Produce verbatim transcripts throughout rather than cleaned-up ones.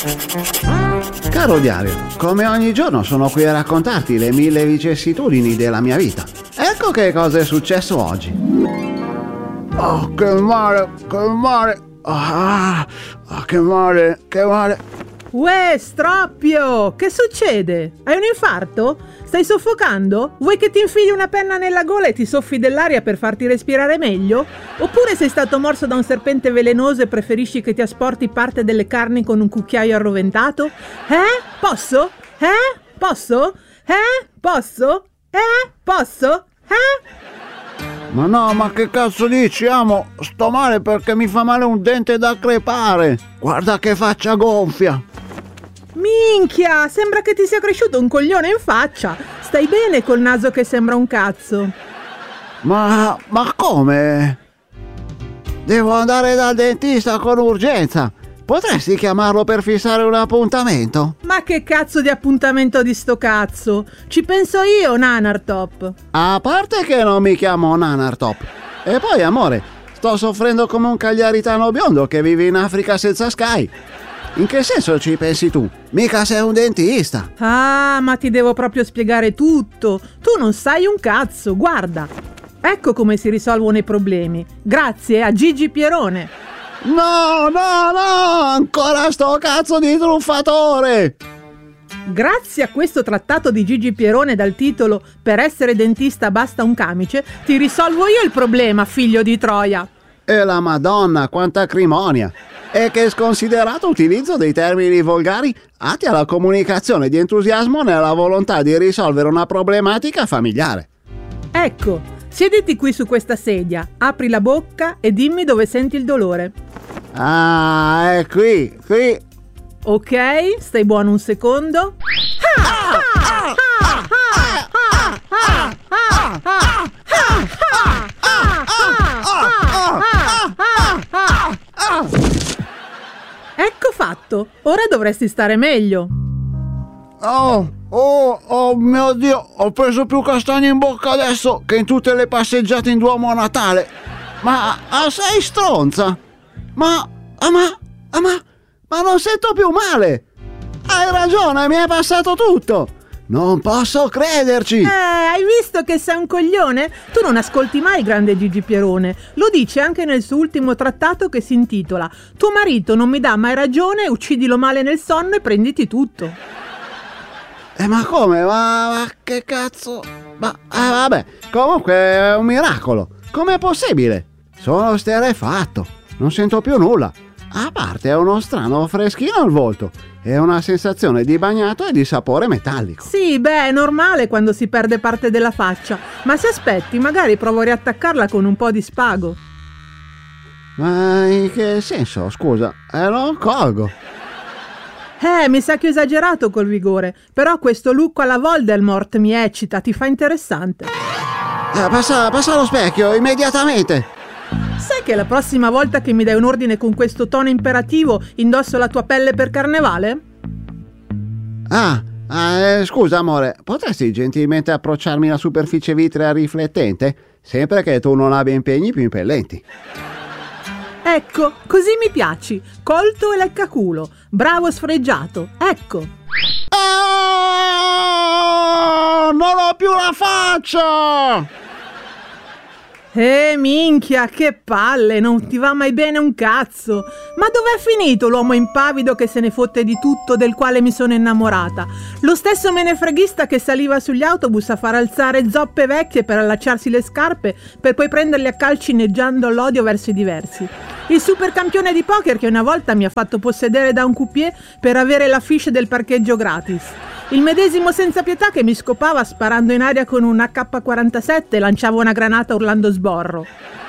Caro diario, come ogni giorno sono qui a raccontarti le mille vicissitudini della mia vita. Ecco che cosa è successo oggi. Oh, che male, che male. Ah, ah, che male, che male. Uè, Stroppio, che succede? Hai un infarto? Stai soffocando? Vuoi che ti infili una penna nella gola e ti soffi dell'aria per farti respirare meglio? Oppure sei stato morso da un serpente velenoso e preferisci che ti asporti parte delle carni con un cucchiaio arroventato? Eh? Posso? Eh? Posso? Eh? Posso? Eh? Posso? Eh? Ma no, ma che cazzo dici, amo? Sto male perché mi fa male un dente da crepare. Guarda che faccia gonfia. Minchia, sembra che ti sia cresciuto un coglione in faccia. Stai bene col naso che sembra un cazzo? Ma, ma come? Devo andare dal dentista con urgenza. Potresti chiamarlo per fissare un appuntamento? Ma che cazzo di appuntamento di sto cazzo? Ci penso io, Nanartop. A parte che non mi chiamo Nanartop. E poi, amore, sto soffrendo come un cagliaritano biondo che vive in Africa senza Sky. In che senso ci pensi tu? Mica sei un dentista. Ah, ma ti devo proprio spiegare tutto. Tu non sai un cazzo, guarda. Ecco come si risolvono i problemi. Grazie a Gigi Pierone. No, no, no, ancora sto cazzo di truffatore. Grazie a questo trattato di Gigi Pierone dal titolo "Per essere dentista basta un camice", ti risolvo io il problema, figlio di Troia. E la Madonna, quanta acrimonia! E che sconsiderato utilizzo dei termini volgari atti alla comunicazione di entusiasmo nella volontà di risolvere una problematica familiare. Ecco, siediti qui su questa sedia, apri la bocca e dimmi dove senti il dolore. Ah, è qui, qui. Ok, stai buono un secondo. Ecco fatto, ora dovresti stare meglio. Oh, oh, oh mio Dio, ho preso più castagne in bocca adesso che in tutte le passeggiate in Duomo a Natale. Ma ah, sei stronza? Ma, ah, ma, ah, ma, ma non sento più male. Hai ragione, mi è passato tutto. Non posso crederci. Eh, hai visto che sei un coglione? Tu non ascolti mai grande Gigi Pierone. Lo dice anche nel suo ultimo trattato che si intitola "Tuo marito non mi dà mai ragione, uccidilo male nel sonno e prenditi tutto". Eh, ma come? Ma, ma che cazzo? Ma, eh, vabbè, comunque è un miracolo. Com'è possibile? Sono sterefatto, non sento più nulla. A parte è uno strano freschino al volto e una sensazione di bagnato e di sapore metallico. Sì, beh, è normale quando si perde parte della faccia, ma se aspetti magari provo a riattaccarla con un po' di spago. Ma in che senso? Scusa, eh, non colgo. Eh, mi sa che ho esagerato col vigore, però questo look alla Voldemort mi eccita, ti fa interessante. Eh, passa, passa allo specchio, immediatamente. Sai che la prossima volta che mi dai un ordine con questo tono imperativo indosso la tua pelle per carnevale? Ah, eh, scusa amore, potresti gentilmente approcciarmi la superficie vitrea riflettente? Sempre che tu non abbia impegni più impellenti. Ecco, così mi piaci, colto e leccaculo, bravo sfregiato, ecco. Oh, non ho più la faccia! Eh, minchia, che palle, non ti va mai bene un cazzo. Ma dov'è finito l'uomo impavido che se ne fotte di tutto, del quale mi sono innamorata? Lo stesso menefreghista che saliva sugli autobus a far alzare zoppe vecchie per allacciarsi le scarpe, per poi prenderli a calci inneggiando l'odio verso i diversi. Il supercampione di poker che una volta mi ha fatto possedere da un croupier per avere la fiche del parcheggio gratis. Il medesimo senza pietà che mi scopava sparando in aria con un A K quarantasette e lanciava una granata urlando sborro.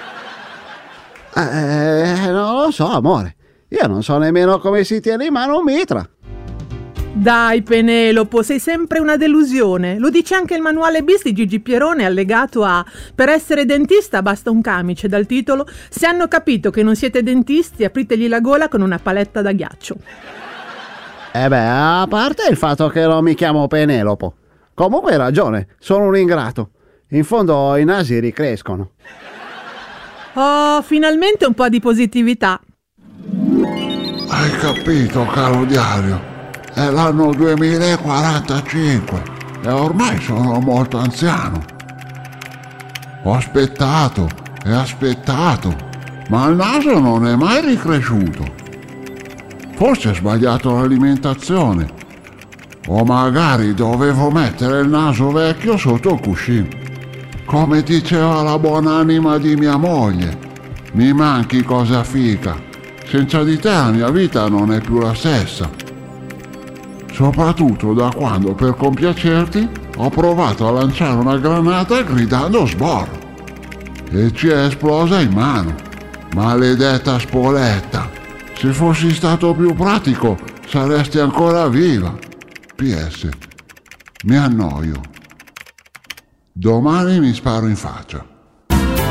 Eh, non lo so, amore. Io non so nemmeno come si tiene in mano un mitra. Dai, Penelopo, sei sempre una delusione. Lo dice anche il manuale bis di Gigi Pierone allegato a "Per essere dentista basta un camice", dal titolo "Se hanno capito che non siete dentisti, apritegli la gola con una paletta da ghiaccio". Eh beh, a parte il fatto che non mi chiamo Penelopo. Comunque hai ragione, sono un ingrato. In fondo i nasi ricrescono. Oh, finalmente un po' di positività. Hai capito, caro diario? È l'anno duemilaquarantacinque e ormai sono molto anziano. Ho aspettato e aspettato, ma il naso non è mai ricresciuto. Forse ho sbagliato l'alimentazione, o magari dovevo mettere il naso vecchio sotto il cuscino. Come diceva la buonanima di mia moglie, mi manchi cosa fica, senza di te la mia vita non è più la stessa. Soprattutto da quando, per compiacerti, ho provato a lanciare una granata gridando sborro e ci è esplosa in mano. Maledetta spoletta, se fossi stato più pratico saresti ancora viva. P S. Mi annoio. Domani mi sparo in faccia.